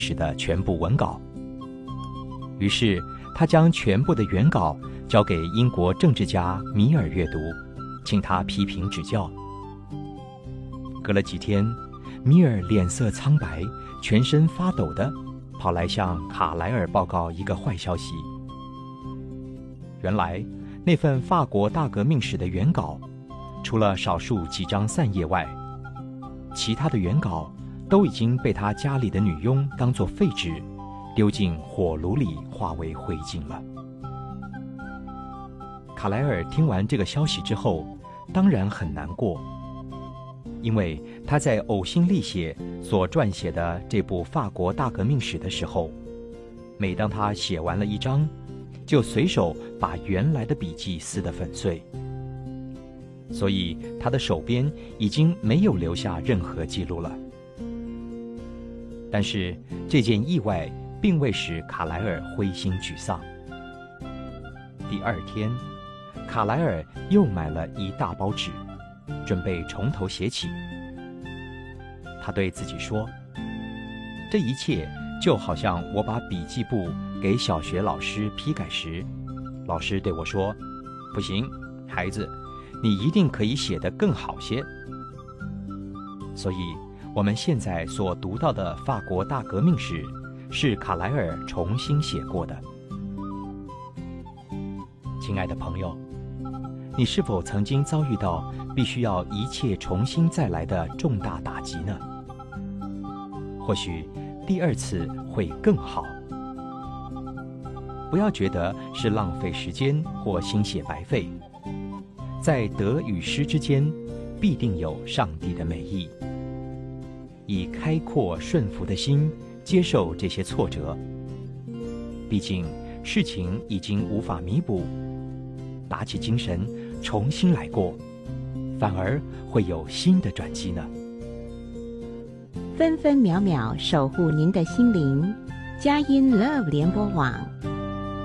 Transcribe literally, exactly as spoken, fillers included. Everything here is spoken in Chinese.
史的全部文稿。于是他将全部的原稿交给英国政治家米尔阅读，请他批评指教。隔了几天，米尔脸色苍白，全身发抖地跑来向卡莱尔报告一个坏消息。原来那份法国大革命史的原稿，除了少数几张散页外，其他的原稿都已经被他家里的女佣当作废纸，丢进火炉里化为灰烬了。卡莱尔听完这个消息之后，当然很难过，因为他在呕心沥血所撰写的这部法国大革命史的时候，每当他写完了一章，就随手把原来的笔记撕得粉碎，所以他的手边已经没有留下任何记录了。但是这件意外并未使卡莱尔灰心沮丧。第二天，卡莱尔又买了一大包纸，准备从头写起。他对自己说，这一切就好像我把笔记簿给小学老师批改时，老师对我说，不行，孩子，你一定可以写得更好些。所以我们现在所读到的法国大革命史是卡莱尔重新写过的。亲爱的朋友，你是否曾经遭遇到必须要一切重新再来的重大打击呢？或许第二次会更好。不要觉得是浪费时间或心血白费，在得与失之间必定有上帝的美意。以开阔顺服的心接受这些挫折，毕竟事情已经无法弥补，打起精神重新来过，反而会有新的转机呢。 分分秒秒守护您的心灵，佳音 Love 联播网